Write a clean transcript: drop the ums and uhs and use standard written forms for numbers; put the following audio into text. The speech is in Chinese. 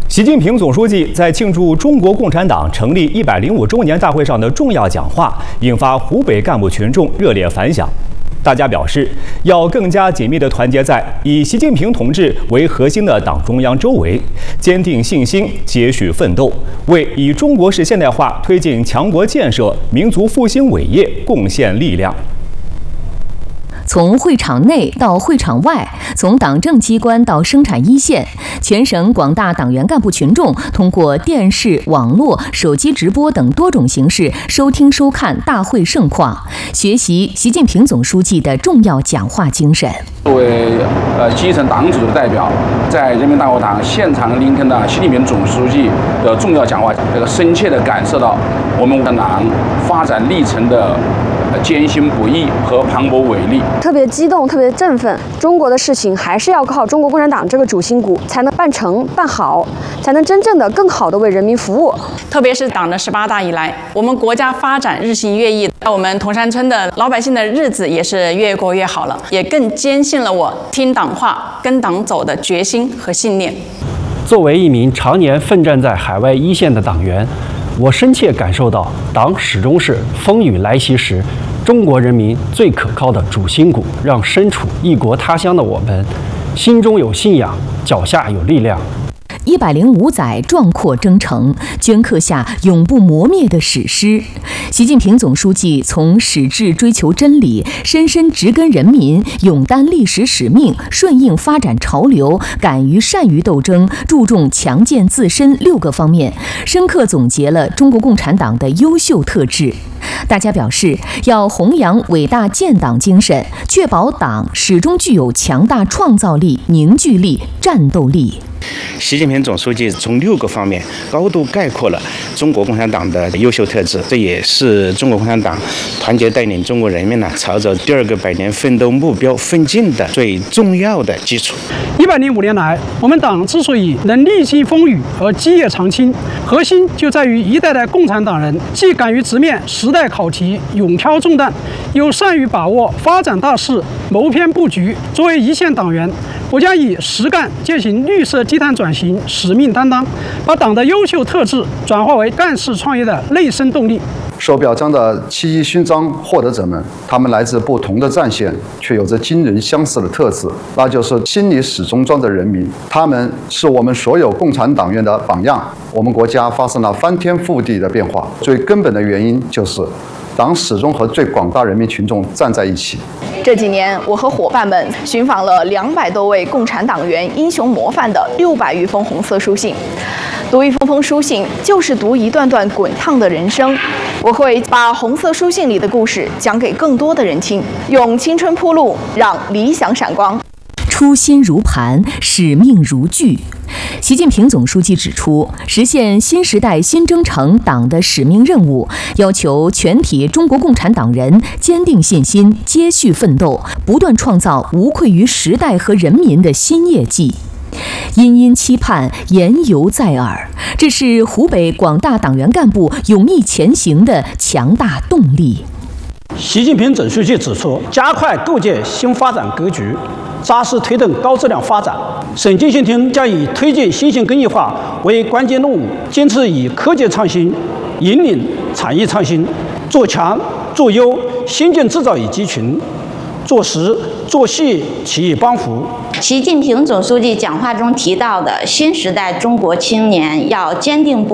习近平总书记在庆祝中国共产党成立105周年大会上的重要讲话，引发湖北干部群众热烈反响。大家表示，要更加紧密地团结在以习近平同志为核心的党中央周围，坚定信心，接续奋斗，为以中国式现代化推进强国建设、民族复兴伟业贡献力量。 从会场内到会场外，从党政机关到生产一线，全省广大党员干部群众通过电视、网络、手机直播等多种形式收听收看大会盛况，学习习近平总书记的重要讲话精神。 作为基层党组的代表，在人民大会堂现场聆听了习近平总书记的重要讲话，深切地感受到我们共产党发展历程的艰辛不易和磅礴伟力， 特别激动，特别振奋。中国的事情还是要靠中国共产党这个主心骨才能办成办好，才能真正的更好的为人民服务。 特别是党的18大以来，我们国家发展日新月异，我们铜山村的老百姓的日子也是越过越好了，也更坚信了我听党话、跟党走的决心和信念。 作为一名常年奋战在海外一线的党员，我深切感受到，党始终是风雨来袭时中国人民最可靠的主心骨，让身处异国他乡的我们心中有信仰，脚下有力量。 105载壮阔征程，镌刻下永不磨灭的史诗。习近平总书记从始至追求真理，深深植根人民，勇担历史使命，顺应发展潮流，敢于善于斗争，注重强健自身6个方面，深刻总结了中国共产党的优秀特质。大家表示，要弘扬伟大建党精神，确保党始终具有强大创造力、凝聚力、战斗力。 习近平总书记从6个方面高度概括了中国共产党的优秀特质，这也是中国共产党团结带领中国人民朝着第2个百年奋斗目标奋进的最重要的基础。 105年来，我们党之所以能历经风雨而基业长青，核心就在于一代代共产党人既敢于直面时代考题，勇挑重担，又善于把握发展大势，谋篇布局。作为一线党员，我将以实干践行绿色低碳转型使命担当，把党的优秀特质转化为干事创业的内生动力。 受表彰的7·1勋章获得者们，他们来自不同的战线，却有着惊人相似的特质，那就是心里始终装着人民。他们是我们所有共产党员的榜样。我们国家发生了翻天覆地的变化，最根本的原因就是党始终和最广大人民群众站在一起。 这几年，我和伙伴们寻访了200多位共产党员英雄模范的600余封红色书信。读一封封书信，就是读一段段滚烫的人生。我会把红色书信里的故事讲给更多的人听，用青春铺路，让理想闪光。 初心如磐，使命如炬。习近平总书记指出，实现新时代新征程党的使命任务，要求全体中国共产党人坚定信心，接续奋斗，不断创造无愧于时代和人民的新业绩。殷殷期盼，言犹在耳，这是湖北广大党员干部勇毅前行的强大动力。 习近平总书记指出，加快构建新发展格局，扎实推动高质量发展。省经信厅将以推进新型工业化为关键任务，坚持以科技创新引领产业创新，做强做优先进制造业集群，做实做细企业帮扶。 习近平总书记讲话中提到的新时代中国青年要坚定不